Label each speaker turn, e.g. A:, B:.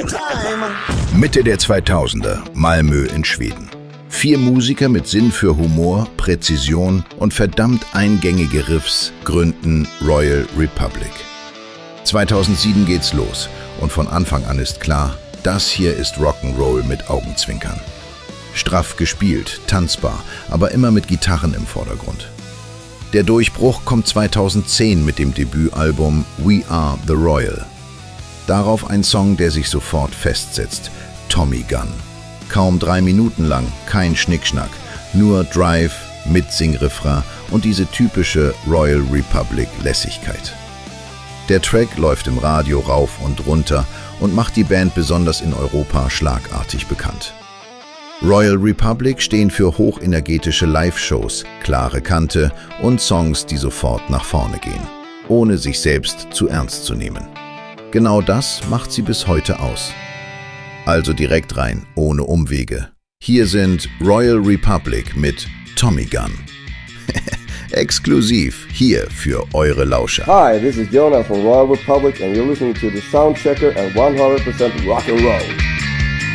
A: Mitte der 2000er, Malmö in Schweden. 4 Musiker mit Sinn für Humor, Präzision und verdammt eingängige Riffs gründen Royal Republic. 2007 geht's los und von Anfang an ist klar, das hier ist Rock'n'Roll mit Augenzwinkern. Straff gespielt, tanzbar, aber immer mit Gitarren im Vordergrund. Der Durchbruch kommt 2010 mit dem Debütalbum We Are The Royal. Darauf ein Song, der sich sofort festsetzt, Tommy Gun. Kaum 3 Minuten lang, kein Schnickschnack, nur Drive, Mitsing-Refrain und diese typische Royal Republic Lässigkeit. Der Track läuft im Radio rauf und runter und macht die Band besonders in Europa schlagartig bekannt. Royal Republic stehen für hochenergetische Live-Shows, klare Kante und Songs, die sofort nach vorne gehen, ohne sich selbst zu ernst zu nehmen. Genau das macht sie bis heute aus. Also direkt rein, ohne Umwege. Hier sind Royal Republic mit Tommy Gun. Exklusiv hier für eure Lauscher.
B: Hi, this is Jonah from Royal Republic and you're listening to the Soundchecker and 100% Rock'n'Roll.